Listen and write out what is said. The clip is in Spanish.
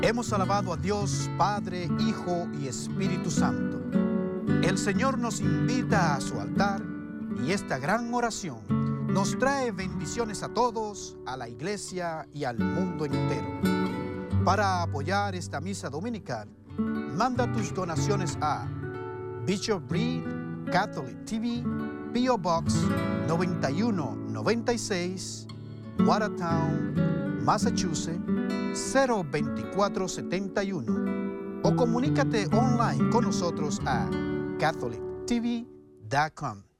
Hemos alabado a Dios, Padre, Hijo y Espíritu Santo. El Señor nos invita a su altar y esta gran oración nos trae bendiciones a todos, a la iglesia y al mundo entero. Para apoyar esta misa dominical, manda tus donaciones a Bishop Reed Catholic TV, P.O. Box 9196, Watertown, Massachusetts 02471, o comunícate online con nosotros a catholictv.com.